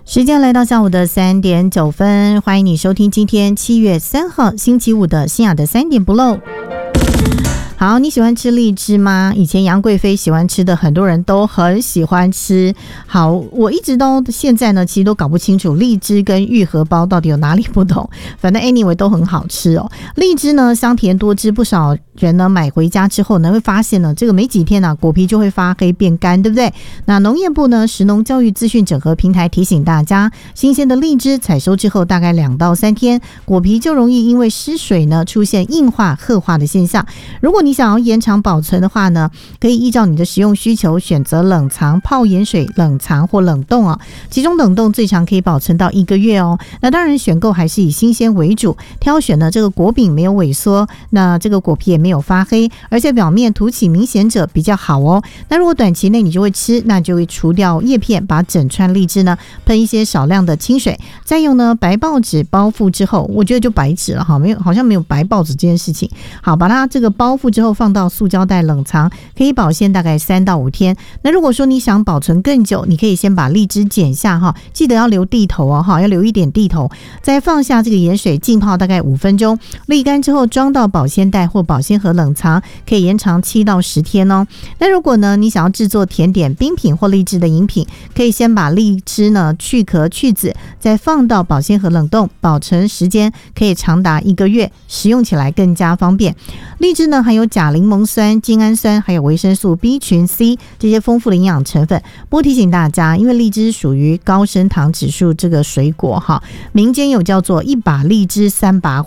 时间来到下午的3点9分，欢迎你收听今天7月3号星期五的新雅的3点不漏。好，你喜欢吃荔枝吗？以前杨贵妃喜欢吃的，很多人都很喜欢吃。好，我一直到现在呢，其实都搞不清楚荔枝跟玉荷包到底有哪里不同。反正 anyway 都很好吃哦。荔枝呢香甜多汁，不少人呢买回家之后呢，会发现呢，这个没几天呢，果皮就会发黑变干，对不对？那农业部呢食农教育资讯整合平台提醒大家，新鲜的荔枝采收之后大概2到3天，果皮就容易因为湿水呢出现硬化、褐化的现象。如果你想要延长保存的话呢，可以依照你的食用需求选择冷藏、泡盐水冷藏或冷冻哦。其中冷冻最长可以保存到1个月哦。那当然选购还是以新鲜为主，挑选呢这个果柄没有萎缩，那这个果皮也没有发黑，而且表面凸起明显者比较好哦。那如果短期内你就会吃，那就会除掉叶片，把整串荔枝呢喷一些少量的清水，再用呢白报纸包覆之后，我觉得就白纸了哈，好像没有白报纸这件事情。好，把它这个包覆之后放到塑胶袋冷藏，可以保鲜大概3到5天。那如果说你想保存更久，你可以先把荔枝剪下哈，记得要留地头哦哈，要留一点地头，再放下这个盐水浸泡大概5分钟，沥干之后装到保鲜袋或保鲜盒冷藏，可以延长7到10天哦。那如果呢你想要制作甜点、冰品或荔枝的饮品，可以先把荔枝呢去壳去籽，再放到保鲜盒冷冻，保存时间可以长达1个月，食用起来更加方便。荔枝呢含有钾柠檬酸、精氨酸还有维生素 B 群 C 这些丰富的营养成分。不过提醒大家，因为荔枝属于高升糖指数这个水果哈，民间有叫做1把荔枝3把火。